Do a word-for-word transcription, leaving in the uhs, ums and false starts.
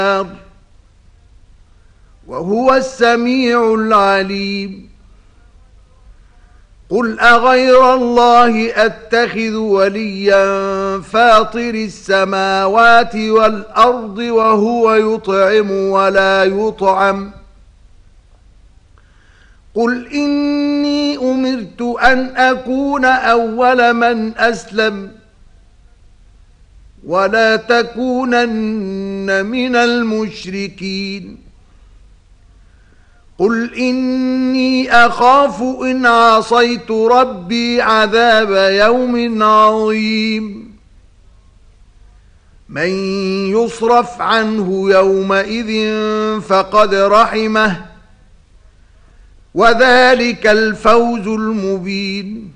وهو السميع العليم قل أغير الله أتخذ وليا فاطر السماوات والأرض وهو يطعم ولا يطعم قل إني أمرت أن أكون أول من أسلم ولا تكونن من المشركين قل إني أخاف إن عصيت ربي عذاب يوم عظيم من يصرف عنه يومئذ فقد رحمه وذلك الفوز المبين